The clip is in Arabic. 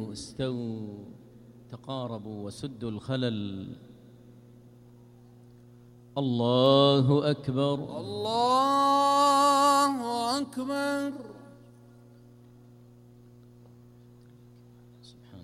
استووا تقاربوا وسدوا الخلل. الله أكبر الله أكبر. سبحان